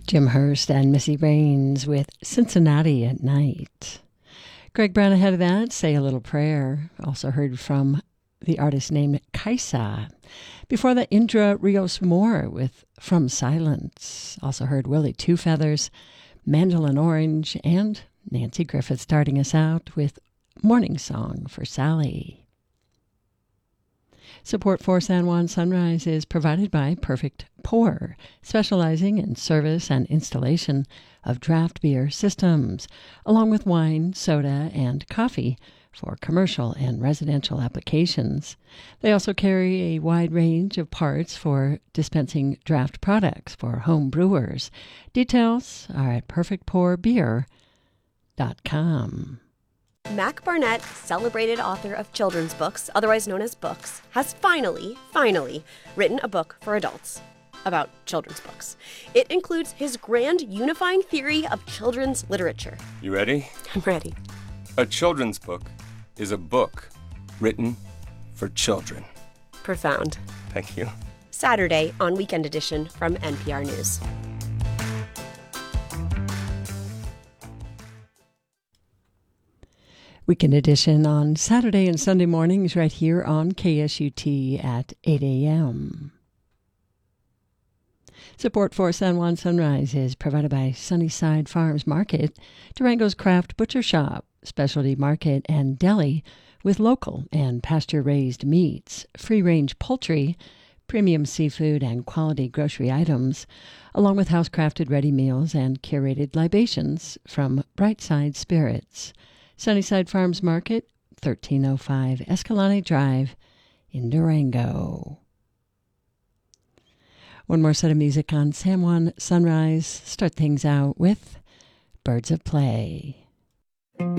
Jim Hurst and Missy Raines with Cincinnati at Night. Greg Brown ahead of that, Say a Little Prayer. Also heard from the artist named Kaisa. Before that, Indra Rios Moore with From Silence. Also heard Willie Two Feathers, Mandolin Orange, and Nancy Griffith starting us out with Morning Song for Sally. Support for San Juan Sunrise is provided by Perfect Pour, specializing in service and installation of draft beer systems, along with wine, soda, and coffee for commercial and residential applications. They also carry a wide range of parts for dispensing draft products for home brewers. Details are at perfectpourbeer.com. Mac Barnett, celebrated author of children's books, otherwise known as books, has finally written a book for adults about children's books. It includes his grand unifying theory of children's literature. You ready? I'm ready. A children's book is a book written for children. Profound. Thank you. Saturday on Weekend Edition from NPR News. Weekend Edition on Saturday and Sunday mornings right here on KSUT at 8 a.m. Support for San Juan Sunrise is provided by Sunnyside Farms Market, Durango's Craft Butcher Shop, Specialty Market and Deli with local and pasture-raised meats, free-range poultry, premium seafood, and quality grocery items, along with house-crafted ready meals and curated libations from Brightside Spirits. Sunnyside Farms Market, 1305 Escalante Drive in Durango. One more set of music on San Juan Sunrise. Start things out with Birds of Play.